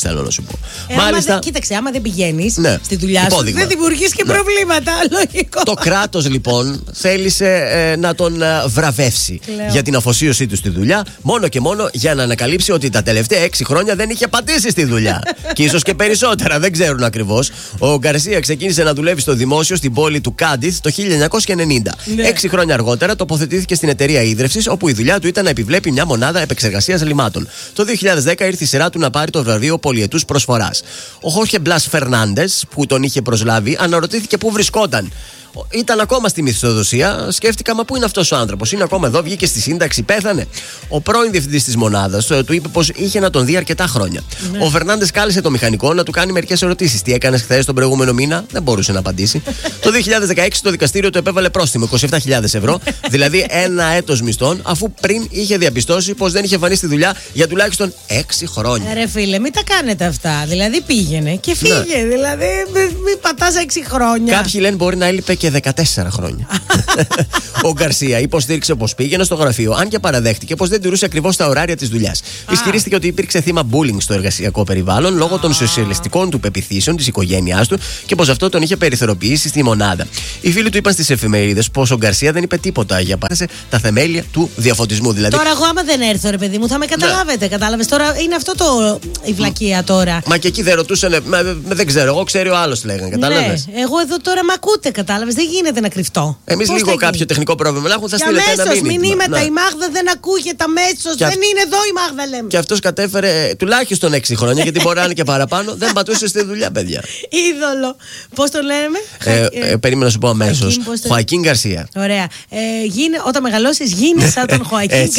θέλω να σου πω. Μάλιστα. Κοίταξε, άμα δεν πηγαίνεις στη δουλειά σου, υπόδειγμα. δεν δημιουργείς και προβλήματα. Λογικό. Το κράτος λοιπόν θέλησε να τον βραβεύσει για την αφοσίωσή του στη δουλειά, μόνο και μόνο για να ανακαλύψει ότι τα τελευταία 6 χρόνια δεν είχε πατήσει στη δουλειά. Και ίσως και περισσότερα, δεν ξέρουν ακριβώς. Ο Γκαρσία ξεκίνησε να δουλεύει στο δημόσιο στην πόλη του Κάντιθ το 1990. 6 χρόνια αργότερα τοποθετήθηκε στην εταιρεία ίδρυυσης, όπου η δουλειά του ήταν να επιβλέπει μια μονάδα επεξεργασίας λιμάτων. Το 2010 ήρθε η σειρά του να πάρει το βραβείο πολυετούς προσφοράς. Ο Χόρχε Μπλας Φερνάντες, που τον είχε προσλάβει, αναρωτήθηκε πού βρισκόταν. Ήταν ακόμα στη μισθοδοσία. Σκέφτηκα, μα πού είναι αυτός ο άνθρωπος? Είναι ακόμα εδώ, βγήκε στη σύνταξη, πέθανε? Ο πρώην διευθυντής της μονάδας του είπε πως είχε να τον δει αρκετά χρόνια. Ο Φερνάντες κάλεσε το μηχανικό να του κάνει μερικές ερωτήσεις. Τι έκανες χθες τον προηγούμενο μήνα? Δεν μπορούσε να απαντήσει. Το 2016 το δικαστήριο του επέβαλε πρόστιμο 27.000 ευρώ, δηλαδή 1 έτος μισθών, αφού πριν είχε διαπιστώσει πως δεν είχε εμφανίσει στη δουλειά για τουλάχιστον 6 χρόνια. Ρε φίλε, μην τα κάνετε αυτά. Δηλαδή πήγαινε και φύγε. Δηλαδή μην πατάς 6 χρόνια. Κάποιοι λένε μπορεί να έλειπε και 14 χρόνια. Ο Γκαρσία υποστήριξε πως πήγαινε στο γραφείο, αν και παραδέχτηκε πως δεν τηρούσε ακριβώς τα ωράρια της δουλειάς. Ισχυρίστηκε ότι υπήρξε θύμα bullying στο εργασιακό περιβάλλον λόγω των σοσιαλιστικών του πεποιθήσεων της οικογένειάς του και πως αυτό τον είχε περιθωριοποιήσει στη μονάδα. Οι φίλοι του είπαν στις εφημερίδες πως ο Γκαρσία δεν είπε τίποτα για τα θεμέλια του διαφωτισμού. Δηλαδή... Τώρα, εγώ άμα δεν έρθω, ρε παιδί μου, θα με καταλάβετε. Κατάλαβες τώρα, είναι αυτό η βλακεία τώρα. Μα και εκεί δεν ρωτούσαν, δεν ξέρω, εγώ ξέρει ο άλλος, λέγανε. Κατάλαβες. Ναι, εγώ εδώ τώρα με ακούτε, κατάλαβες. Δεν γίνεται να κρυφτώ. Εμείς λίγο κάποιο τεχνικό πρόβλημα να έχουμε, θα στείλετε ένα μήνυμα. Η Μάγδα δεν ακούγεται αμέσως. Δεν είναι εδώ η Μάγδα, λέμε. Και αυτός κατέφερε τουλάχιστον 6 χρόνια, γιατί μπορεί να είναι και παραπάνω. Δεν πατούσε στη δουλειά, παιδιά. Είδωλο. Πώς το λέμε? Περίμενα να σου πω αμέσως. Χοακίν Γκαρσία. Ωραία. Όταν μεγαλώσεις, γίνε σαν τον Χοακίν.